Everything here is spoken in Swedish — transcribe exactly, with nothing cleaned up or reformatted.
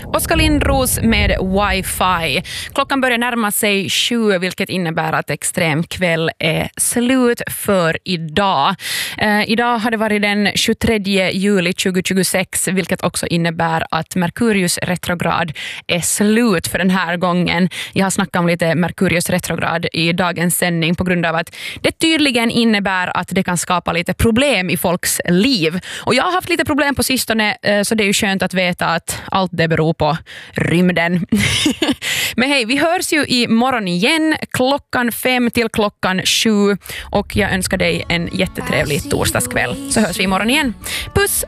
Oskar Lindros med Wi-Fi. Klockan börjar närma sig sju, vilket innebär att Extremkväll är slut för idag. Eh, idag har det varit den tjugotredje juli tjugohundratjugosex, vilket också innebär att Merkurius retrograd är slut för den här gången. Jag har snackat om lite Merkurius retrograd i dagens sändning på grund av att det tydligen innebär att det kan skapa lite problem i folks liv. Och jag har haft lite problem på sistone, eh, så det är ju skönt att veta att allt det beror på rymden. Men hej, vi hörs ju i morgon igen klockan fem till klockan sju och jag önskar dig en jättetrevlig torsdagskväll. Så hörs vi imorgon igen. Puss